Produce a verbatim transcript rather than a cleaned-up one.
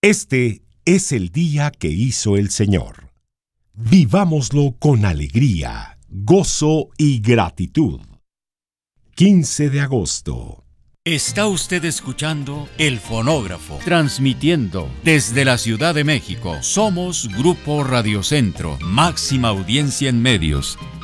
Este es el día que hizo el Señor. Vivámoslo con alegría, gozo y gratitud. quince de agosto. Está usted escuchando El Fonógrafo, transmitiendo desde la Ciudad de México. Somos Grupo Radio Centro, máxima audiencia en medios.